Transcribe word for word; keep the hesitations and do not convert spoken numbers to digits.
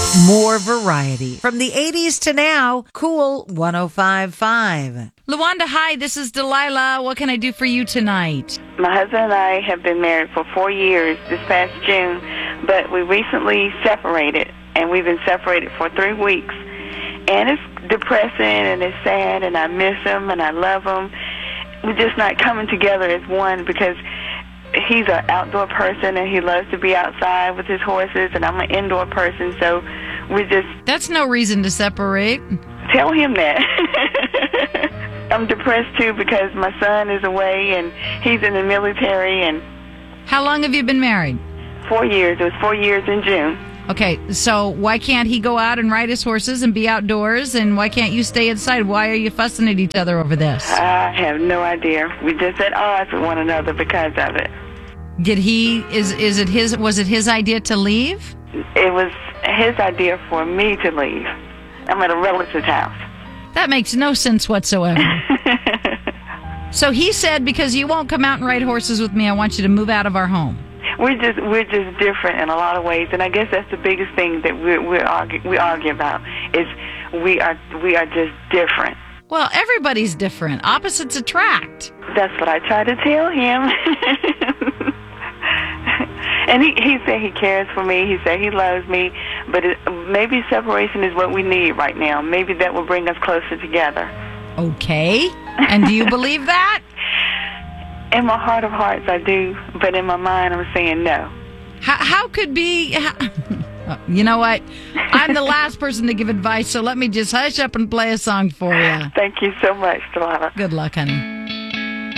More variety. From the eighties to now, Cool one oh five point five. Luanda, hi, this is Delilah. What can I do for you tonight? My husband and I have been married for four years this past June, but we recently separated, and we've been separated for three weeks. And it's depressing, and it's sad, and I miss him, and I love him. We're just not coming together as one because he's an outdoor person, and he loves to be outside with his horses, and I'm an indoor person, so we just... That's no reason to separate. Tell him that. I'm depressed, too, because my son is away, and he's in the military, and... How long have you been married? Four years. It was four years in June. Okay, so why can't he go out and ride his horses and be outdoors, and why can't you stay inside? Why are you fussing at each other over this? I have no idea. We just at odds with one another because of it. Did he, is is it his, was it his idea to leave? It was his idea for me to leave. I'm at a relative's house. That makes no sense whatsoever. So he said, because you won't come out and ride horses with me, I want you to move out of our home. We're just we're just different in a lot of ways, and I guess that's the biggest thing that we we argue we argue about is we are we are just different. Well, everybody's different. Opposites attract. That's what I try to tell him. And he he said he cares for me. He said he loves me, but it, maybe separation is what we need right now. Maybe that will bring us closer together. Okay. And do you believe that? In my heart of hearts, I do, but in my mind, I'm saying no. How, how could be... How, you know what? I'm the last person to give advice, so let me just hush up and play a song for you. Thank you so much, Delilah. Good luck, honey.